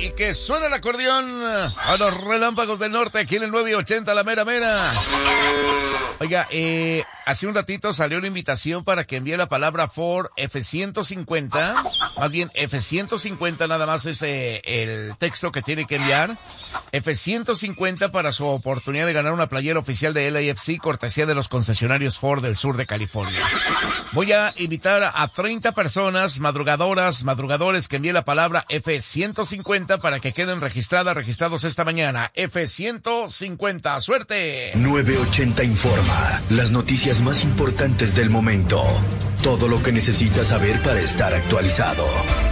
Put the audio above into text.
y que suena el acordeón a los relámpagos del norte aquí en el 980 La Mera Mera. Oiga, hace un ratito salió la invitación para que envíe la palabra Ford F-150. Más bien, F-150 nada más es el texto que tiene que enviar. F-150 para su oportunidad de ganar una playera oficial de LAFC, cortesía de los concesionarios Ford del sur de California. Voy a invitar a 30 personas, madrugadores que envíen la palabra F-150 para que queden registrados esta mañana. F-150, ¡suerte! 980 informa, las noticias más importantes del momento. Todo lo que necesitas saber para estar actualizado.